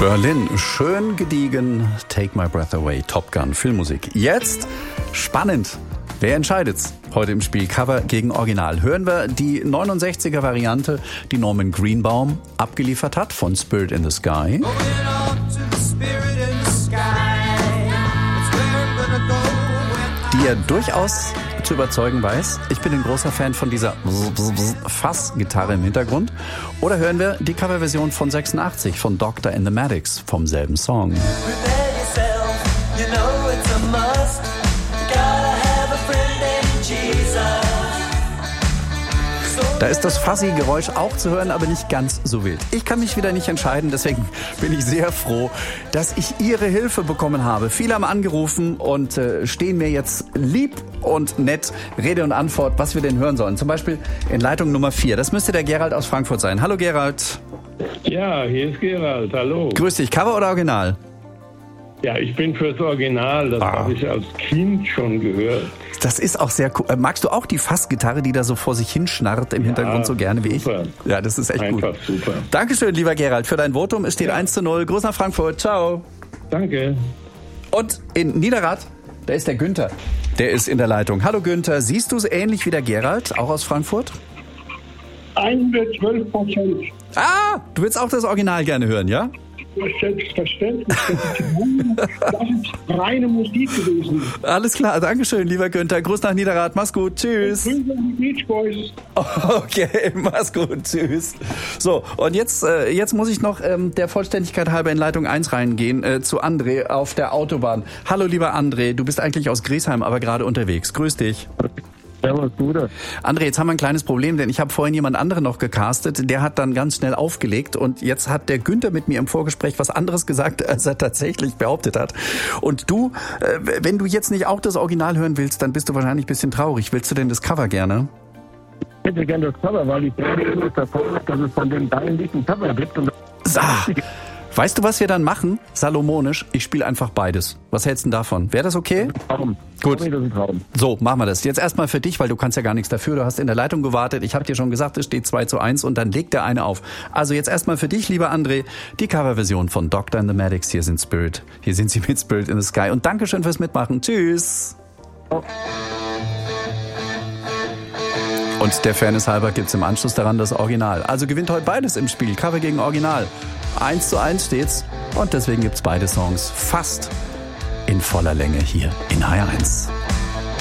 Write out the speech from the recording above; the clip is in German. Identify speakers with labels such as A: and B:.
A: Berlin, schön gediegen, Take My Breath Away, Top Gun, Filmmusik. Jetzt spannend. Wer entscheidet's? Heute im Spiel Cover gegen Original. Hören wir die 69er-Variante, die Norman Greenbaum abgeliefert hat von Spirit in the Sky. Die er durchaus zu überzeugen weiß. Ich bin ein großer Fan von dieser Fassgitarre im Hintergrund. Oder hören wir die Coverversion von 86 von Dr. and the Maddox vom selben Song. Da ist das Fuzzy-Geräusch auch zu hören, aber nicht ganz so wild. Ich kann mich wieder nicht entscheiden, deswegen bin ich sehr froh, dass ich Ihre Hilfe bekommen habe. Viele haben angerufen und stehen mir jetzt lieb und nett Rede und Antwort, was wir denn hören sollen. Zum Beispiel in Leitung Nummer 4. Das müsste der Gerald aus Frankfurt sein. Hallo Gerald.
B: Ja, hier ist Gerald. Hallo.
A: Grüß dich. Cover oder Original?
B: Ja, ich bin fürs Original. Das habe ich als Kind schon gehört.
A: Das ist auch sehr cool. Magst du auch die Fassgitarre, die da so vor sich hinschnarrt im Hintergrund so gerne wie
B: super.
A: Ich? Ja, das ist echt
B: einfach
A: gut.
B: Super.
A: Dankeschön, lieber Gerald, für dein Votum. Es steht 1:0. Gruß nach Frankfurt. Ciao.
B: Danke.
A: Und in Niederrad, da ist der Günther. Der ist in der Leitung. Hallo Günther, siehst du es ähnlich wie der Gerald, auch aus Frankfurt?
C: 112%.
A: Ah, du willst auch das Original gerne hören, ja?
C: Selbstverständlich. Das ist reine Musik gewesen.
A: Alles klar, Dankeschön, lieber Günther. Gruß nach Niederrad, mach's gut, tschüss.
C: Grüße an die Beach Boys.
A: Okay, mach's gut, tschüss. So, und jetzt muss ich noch der Vollständigkeit halber in Leitung 1 reingehen, zu André auf der Autobahn. Hallo, lieber André, du bist eigentlich aus Griesheim, aber gerade unterwegs. Grüß dich.
D: Servus, Bruder.
A: André, jetzt haben wir ein kleines Problem, denn ich habe vorhin jemand anderen noch gecastet, der hat dann ganz schnell aufgelegt und jetzt hat der Günther mit mir im Vorgespräch was anderes gesagt, als er tatsächlich behauptet hat. Und du, wenn du jetzt nicht auch das Original hören willst, dann bist du wahrscheinlich ein bisschen traurig. Willst du denn das Cover gerne?
D: Ich hätte gerne das Cover, weil ich denke, davon, dass es von den beiden Lied ein Cover gibt. Und
A: weißt du, was wir dann machen? Salomonisch, ich spiele einfach beides. Was hältst du denn davon? Wäre das okay?
D: Traum.
A: Gut.
D: Das ist ein Traum.
A: So, machen wir das. Jetzt erstmal für dich, weil du kannst ja gar nichts dafür. Du hast in der Leitung gewartet. Ich habe dir schon gesagt, es steht 2:1 und dann legt der eine auf. Also jetzt erstmal für dich, lieber André, die Coverversion von Dr. and the Maddox. Hier sind sie mit Spirit in the Sky. Und Dankeschön fürs Mitmachen. Tschüss.
D: Oh.
A: Und der Fairness halber gibt's im Anschluss daran das Original. Also gewinnt heute beides im Spiel. Cover gegen Original. 1:1 steht's. Und deswegen gibt's beide Songs fast in voller Länge hier in HR1.